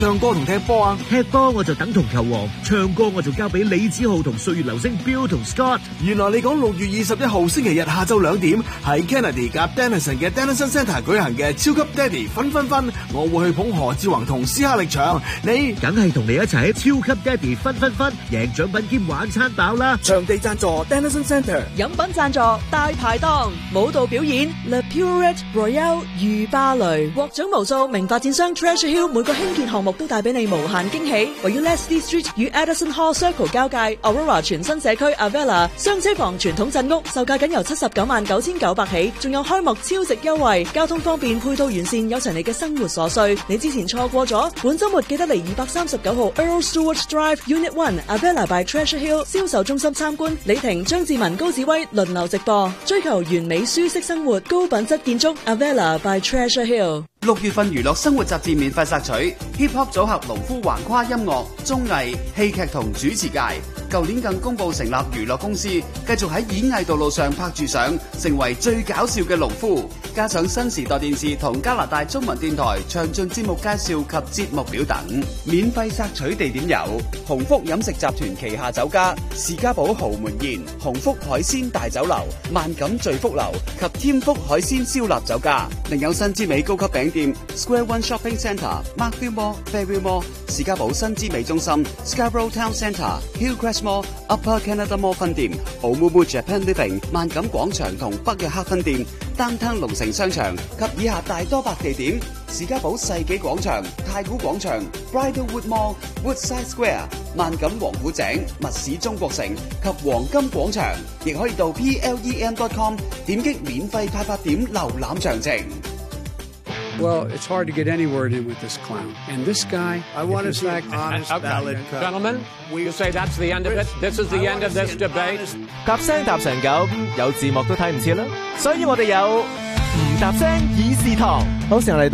唱歌同踢波啊？ 踢波我就等同球王，唱歌我就交俾李子浩同歲月流星 Bill 同 Scott。 原來你講6月21號星期日下晝2點喺 Kennedy 夾 Denison 嘅 Denison Centre 舉行嘅超級爹哋分分分，我會去捧何志宏同斯克力場，你梗係同你一齊喺超級爹哋分分分，贏獎品兼晚餐飽啦！ 場地贊助 Denison Centre， 飲品贊助大排檔，舞蹈表演 Le Purette Royale 御芭蕾，獲獎無數，名發展商 Treasure Hill 每個興建項目都帶俾你無限驚喜。位於 Leslie Street 與 Addison Hall Circle 交界 Aurora 全新社區 Avella 雙車房傳統鎮屋，售價僅由799900起，仲有開幕超值優惠，交通方便，配套完善，有齊你嘅生活所需。你之前錯過咗，本週末記得嚟239號 Earl Stewart Drive Unit 1 Avella by Treasure Hill 銷售中心參觀。李婷、張志文、高子威輪流直播，追求完美舒適生活，高品質建築 Avella by Treasure Hill。 6月份娛樂生活雜誌免費索取 Hip Hop 組合農夫橫跨音樂、綜藝、戲劇同主持界。舊年更公佈成立娛樂公司，繼續喺演藝道路上拍住相，成為最搞笑嘅農夫。加上新時代電視同加拿大中文電台詳盡節目介紹及節目表等。免費索取地點有鴻福飲食集團旗下酒家士嘉堡豪門宴、鴻福海鮮大酒樓、萬錦聚福樓及添福海鮮燒臘酒家。另有新之美高級餅店 Square One Shopping Centre、Markville Mall、Fairview Mall、士嘉堡新之美中心、Scarborough Town Centre、Hillcrest Mall、Upper Canada Mall 分店、Omumu Japan Living、萬錦廣場同北約克分店、Downtown 龍城商場及以下大多白地點：士嘉堡世紀廣場、太古廣場、Bridlewood Mall、Woodside Square、萬錦王府井、密市中國城及黃金廣場。亦可以到 plem.com 點擊免費派發點瀏覽詳情。 Well, it's hard to get any word in with this clown. And this guy, I want to say honest, valid cut. Gentlemen, you say that's the end of it? This is the end of this debate? 夾聲搭成咁，有字幕都睇唔切啦。所以我哋有唔搭聲議事堂。好，時候嚟到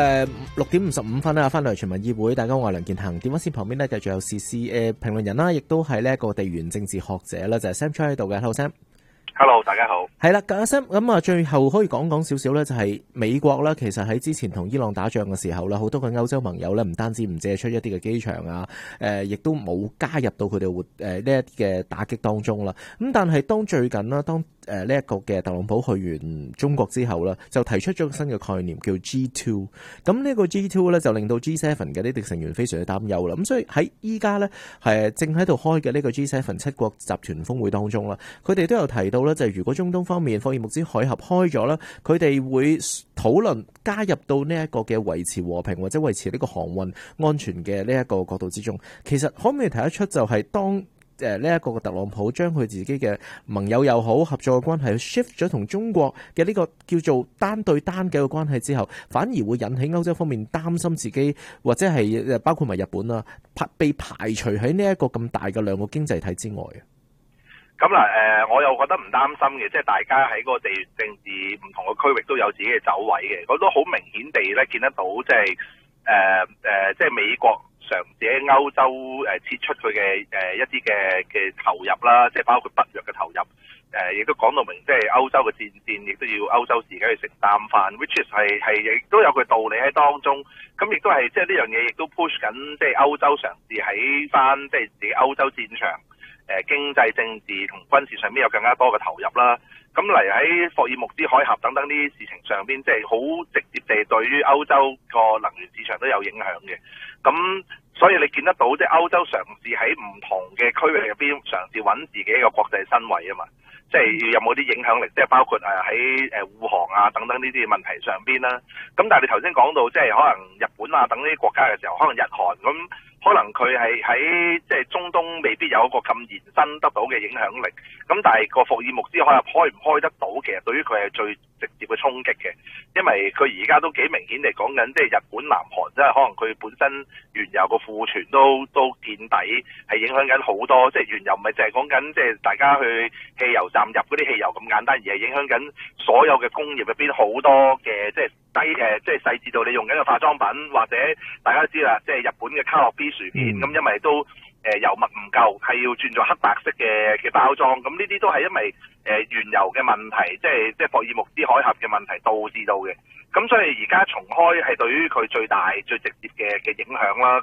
6點55分啦，翻嚟全民議會，大家好，我係梁健恒。電話線旁邊呢，繼續有時事評論人啦，亦都係呢一個地緣政治學者啦，就係 Sam Choi 喺度嘅。Hello Sam。Hello， 大家好。 係啦，阿 Sam，咁啊，最後可以講少少咧，就係美國啦。其實喺之前同伊朗打仗嘅時候啦，好多嘅歐洲盟友咧，唔單止唔借出一啲嘅機場啊，亦都冇加入到佢哋呢一啲嘅打擊當中啦。咁但係當最近啦，當呢一個嘅特朗普去完中國之後啦，就提出咗個新嘅概念叫 G2。咁呢個 G2 咧就令到 G7 嘅呢啲成員非常之擔憂啦。咁所以喺依家咧係正喺度開嘅呢個 G7 7國集團峰會當中啦，佢哋都有提到咧，就係如果中東方面霍爾木茲海峽開咗啦，佢哋會討論加入到呢一個嘅維持和平或者維持呢個航運安全嘅呢一個角度之中。其實可唔可以睇得出，就係當呢一個特朗普將佢自己嘅盟友又好合作嘅關係 shift 咗同中國嘅呢個叫做單對單嘅關係之後，反而會引起歐洲方面擔心自己或者係包括埋日本啦，被排除喺呢一個咁大嘅兩個經濟體之外啊。 咁嗱，我又覺得唔擔心嘅，即係大家喺個地緣政治唔同嘅區域都有自己嘅走位嘅，我都好明顯地咧見得到，即係美國嘗試喺歐洲撤出佢嘅一啲嘅投入啦，即係包括北約嘅投入，亦都講到明，即係歐洲嘅戰線亦都要歐洲自己去承擔翻 ，which is 係亦都有佢道理喺當中，咁亦都係即係呢樣嘢亦都 push 緊，即係歐洲嘗試喺翻即係自己歐洲戰場。經濟、政治同軍事上面有更加多嘅投入啦。咁嚟喺霍爾木茲海峽等等呢啲事情上邊，即係好直接地對於歐洲個能源市場都有影響嘅。咁所以你見得到，即係歐洲嘗試喺唔同嘅區域入邊嘗試揾自己一個國際身位啊嘛。即係有冇啲影響力，即係包括喺護航啊等等呢啲問題上邊啦。咁但係你頭先講到，即係可能日本啊等呢啲國家嘅時候，可能日韓咁。可能佢係喺即係中東未必有一個咁延伸得到嘅影響力，咁但係個霍爾木茲海峽開唔開得到，其實對於佢係最直接嘅衝擊嘅，因為佢而家都幾明顯地講緊，即係日本、南韓，即係可能佢本身原油個庫存都見底，係影響緊好多，即係原油唔係淨係講緊即係大家去汽油站入嗰啲汽油咁簡單，而係影響緊所有嘅工業入邊好多嘅即係即係細緻到你用緊嘅化妝品，或者大家都知啦，即係日本嘅卡樂 B 薯片，咁因為都油墨唔夠，係要轉做黑白色嘅包裝，咁呢啲都係因為原油嘅問題，即係霍爾木茲海峽嘅問題導致到嘅。咁所以而家重開係對於佢最大最直接嘅影響啦。